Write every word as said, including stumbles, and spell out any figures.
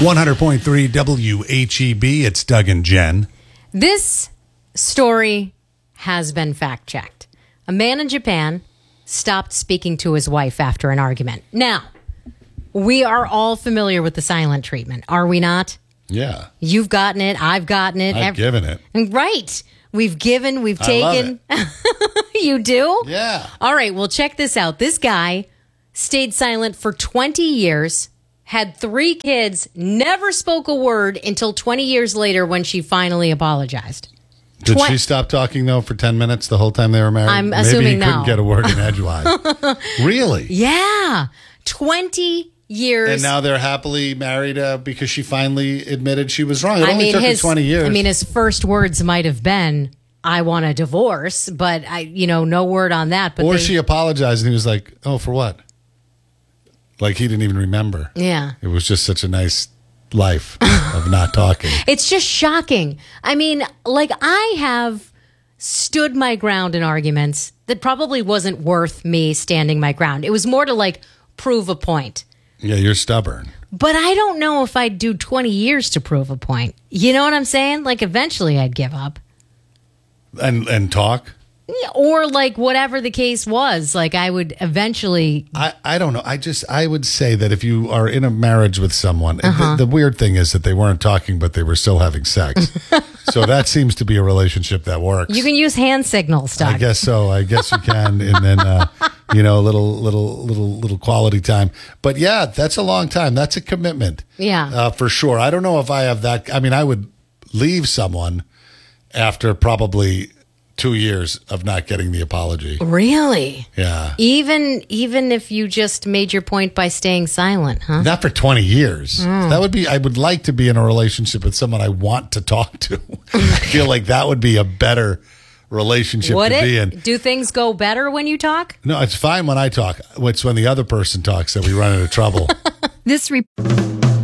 one hundred point three W H E B. It's Doug and Jen. This story has been fact-checked. A man in Japan stopped speaking to his wife after an argument. Now, we are all familiar with the silent treatment, are we not? Yeah. You've gotten it. I've gotten it. I've Ev- given it. Right. We've given, we've I taken. love You do? Yeah. All right. Well, check this out. This guy stayed silent for twenty years, had three kids, never spoke a word until twenty years later when she finally apologized. Did Twen- she stop talking, though, for ten minutes the whole time they were married? I'm Maybe assuming he couldn't no. get a word in edgewise. Really? Yeah. twenty years. And now they're happily married uh, because she finally admitted she was wrong. It I only mean, took his, her twenty years. I mean, his first words might have been, I want a divorce, but I, you know, no word on that. But or they, she apologized and he was like, oh, for what? Like he didn't even remember. Yeah. It was just such a nice life of not talking. It's just shocking. I mean, like I have stood my ground in arguments that probably wasn't worth me standing my ground. It was more to like prove a point. Yeah, you're stubborn. But I don't know if I'd do twenty years to prove a point. You know what I'm saying? Like eventually I'd give up. And and talk? Yeah, or like whatever the case was, like I would eventually. I, I don't know. I just, I would say that if you are in a marriage with someone, Uh-huh. the, the weird thing is that they weren't talking, but they were still having sex. So that seems to be a relationship that works. You can use hand signals, Doug. I guess so. I guess you can. And then, uh, you know, a little, little, little, little quality time. But yeah, that's a long time. That's a commitment. Yeah. Uh, for sure. I don't know if I have that. I mean, I would leave someone after probably two years of not getting the apology. Really? Yeah. Even even if you just made your point by staying silent, huh? Not for twenty years. Mm. That would be, I would like to be in a relationship with someone I want to talk to. I feel like that would be a better relationship Would to it? be in. Do things go better when you talk? No, it's fine when I talk. It's when the other person talks that we run into trouble. This re-